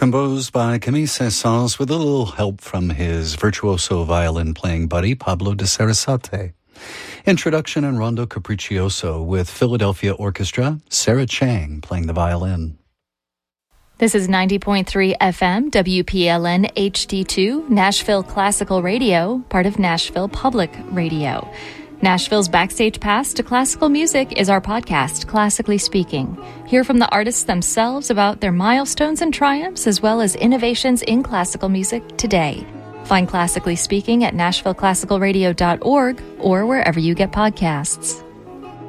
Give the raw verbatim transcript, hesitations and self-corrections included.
composed by Camille Saint-Saëns with a little help from his virtuoso violin-playing buddy, Pablo de Sarasate. Introduction and Rondo Capriccioso with Philadelphia Orchestra, Sarah Chang playing the violin. This is ninety point three F M, W P L N H D two, Nashville Classical Radio, part of Nashville Public Radio. Nashville's Backstage Pass to Classical Music is our podcast, Classically Speaking. Hear from the artists themselves about their milestones and triumphs, as well as innovations in classical music today. Find Classically Speaking at nashville classical radio dot org or wherever you get podcasts.